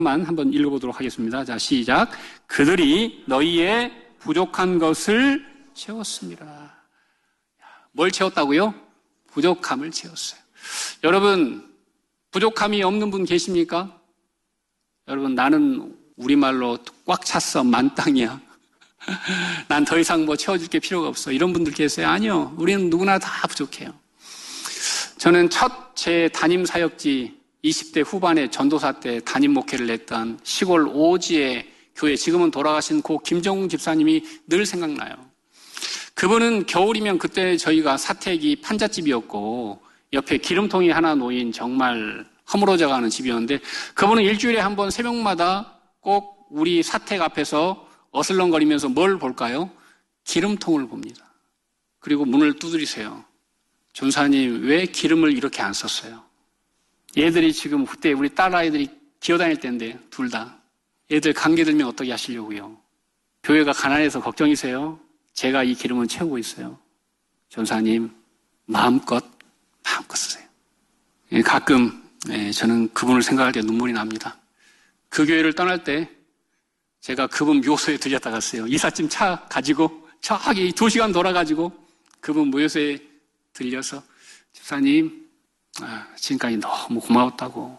한번 읽어보도록 하겠습니다. 자, 시작. 그들이 너희의 부족한 것을 채웠습니다. 뭘 채웠다고요? 부족함을 채웠어요. 여러분, 부족함이 없는 분 계십니까? 여러분, 나는 우리말로 꽉 찼어, 만땅이야. 난 더 이상 뭐 채워줄 게 필요가 없어. 이런 분들 계세요? 아니요. 우리는 누구나 다 부족해요. 저는 첫 제 담임 사역지 20대 후반에 전도사 때 담임 목회를 했던 시골 오지의 교회, 지금은 돌아가신 고 김정웅 집사님이 늘 생각나요. 그분은 겨울이면 그때 저희가 사택이 판잣집이었고 옆에 기름통이 하나 놓인 정말 허물어져가는 집이었는데 그분은 일주일에 한 번 새벽마다 꼭 우리 사택 앞에서 어슬렁거리면서 뭘 볼까요? 기름통을 봅니다. 그리고 문을 두드리세요. 전사님, 왜 기름을 이렇게 안 썼어요? 얘들이 지금 그때 우리 딸아이들이 기어다닐 때인데 둘 다. 얘들 감기 들면 어떻게 하시려고요? 교회가 가난해서 걱정이세요? 제가 이 기름을 채우고 있어요. 전사님, 마음껏 쓰세요. 가끔 저는 그분을 생각할 때 눈물이 납니다. 그 교회를 떠날 때 제가 그분 묘소에 들렸다 갔어요. 이삿짐 차 가지고 저기 2시간 돌아가지고 그분 묘소에 들려서 집사님, 지금까지 너무 고마웠다고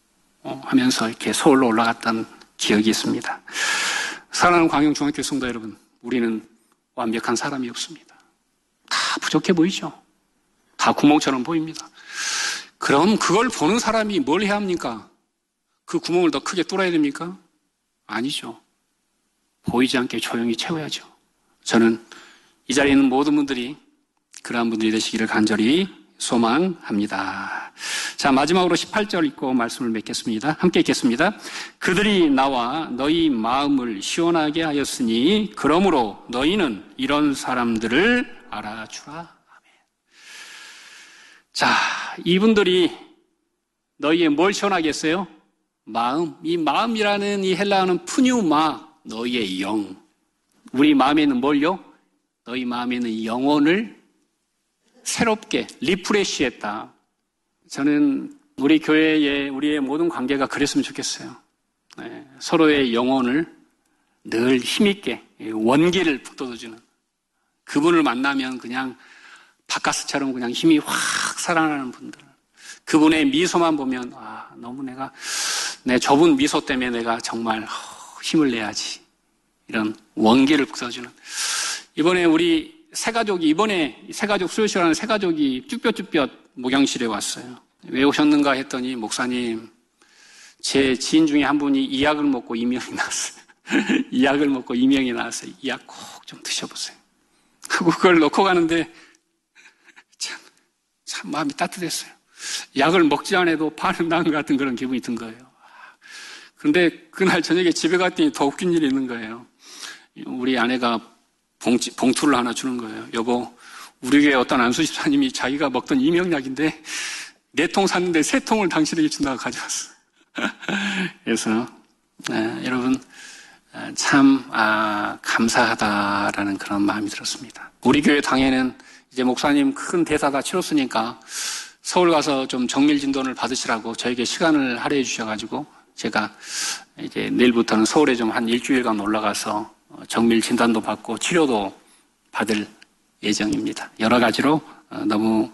하면서 이렇게 서울로 올라갔던 기억이 있습니다. 사랑하는 광영중학교 성도 여러분, 우리는 완벽한 사람이 없습니다. 다 부족해 보이죠? 다 구멍처럼 보입니다. 그럼 그걸 보는 사람이 뭘 해야 합니까? 그 구멍을 더 크게 뚫어야 됩니까? 아니죠. 보이지 않게 조용히 채워야죠. 저는 이 자리에 있는 모든 분들이 그러한 분들이 되시기를 간절히 소망합니다. 자, 마지막으로 18절 읽고 말씀을 맺겠습니다. 함께 읽겠습니다. 그들이 나와 너희 마음을 시원하게 하였으니 그러므로 너희는 이런 사람들을 알아주라. 아멘. 자, 이분들이 너희의 뭘 시원하게 했어요? 마음. 이 마음이라는 이 헬라어는 푸뉴마, 너희의 영. 우리 마음에는 뭘요? 너희 마음에는 영혼을 새롭게 리프레시했다. 저는 우리 교회에 우리의 모든 관계가 그랬으면 좋겠어요. 서로의 영혼을 늘 힘있게 원기를 북돋워주는 그분을 만나면 그냥 바카스처럼 그냥 힘이 확 살아나는 분들. 그분의 미소만 보면 너무 내 좁은 미소 때문에 내가 정말 힘을 내야지. 이런 원기를 북돋워주는. 이번에 새가족 수요시라는 새가족이 쭈뼛쭈뼛 목양실에 왔어요. 왜 오셨는가 했더니 목사님, 제 지인 중에 한 분이 이 약을 먹고 이명이 나왔어요. 이 약을 먹고 이명이 나왔어요. 이 약 꼭 좀 드셔보세요. 하고 그걸 놓고 가는데 참 마음이 따뜻했어요. 약을 먹지 않아도 반은 나은 것 같은 그런 기분이 든 거예요. 근데 그날 저녁에 집에 갔더니 더 웃긴 일이 있는 거예요. 우리 아내가 봉투를 하나 주는 거예요. 여보, 우리 교회 어떤 안수 집사님이 자기가 먹던 이명약인데 4통 샀는데 3통을 당신에게 준다고 가져왔어. 그래서 여러분 참 감사하다라는 그런 마음이 들었습니다. 우리 교회 당에는 이제 목사님 큰 대사 다 치렀으니까 서울 가서 좀 정밀 진단을 받으시라고 저에게 시간을 할애해 주셔가지고 제가 이제 내일부터는 서울에 좀 한 일주일간 올라가서 정밀 진단도 받고 치료도 받을 예정입니다. 여러 가지로 너무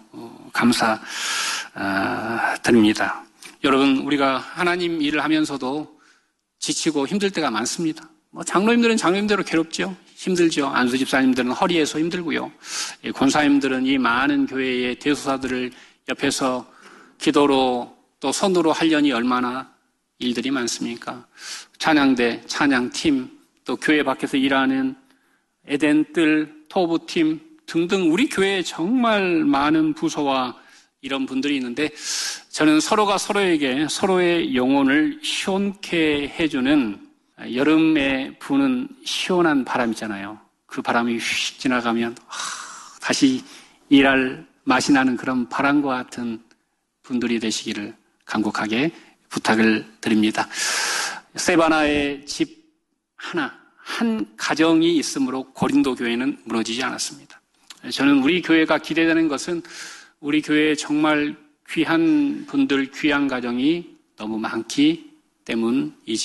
감사드립니다. 여러분, 우리가 하나님 일을 하면서도 지치고 힘들 때가 많습니다. 장로님들은 장로님대로 괴롭죠. 힘들죠. 안수 집사님들은 허리에서 힘들고요. 권사님들은 이 많은 교회의 대소사들을 옆에서 기도로 또 손으로 하려니 얼마나 일들이 많습니까? 찬양대, 찬양팀, 또 교회 밖에서 일하는 에덴뜰, 토부팀 등등 우리 교회에 정말 많은 부서와 이런 분들이 있는데 저는 서로가 서로에게 서로의 영혼을 시원케 해주는 여름에 부는 시원한 바람 있잖아요. 그 바람이 휙 지나가면 다시 일할 맛이 나는 그런 바람과 같은 분들이 되시기를 간곡하게 부탁을 드립니다. 세바나의 집 한 가정이 있으므로 고린도 교회는 무너지지 않았습니다. 저는 우리 교회가 기대되는 것은 우리 교회에 정말 귀한 분들, 귀한 가정이 너무 많기 때문이지